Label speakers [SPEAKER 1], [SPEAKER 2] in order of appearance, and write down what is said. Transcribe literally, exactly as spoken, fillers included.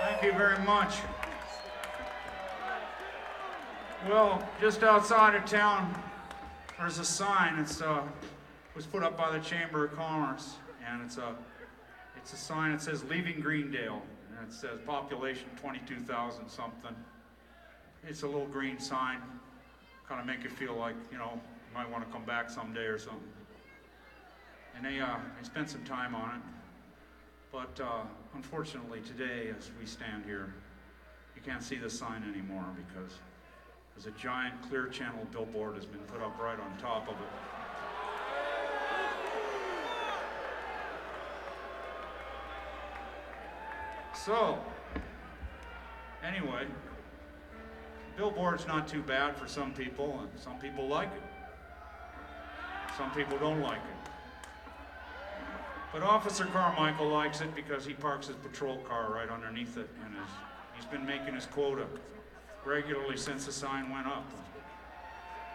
[SPEAKER 1] Thank you very much. Well, just outside of town, there's a sign. It's uh, was put up by the Chamber of Commerce, and it's a it's a sign that says "Leaving Greendale," and it says population twenty-two thousand something. It's a little green sign, kind of make you feel like you know you might want to come back someday or something. And they uh, they spent some time on it, but uh, unfortunately today, as we stand here, you can't see the sign anymore because there's a giant Clear Channel billboard has been put up right on top of it. So, anyway, billboard's not too bad for some people, and some people like it. Some people don't like it. But Officer Carmichael likes it because he parks his patrol car right underneath it, and is, he's been making his quota regularly since the sign went up.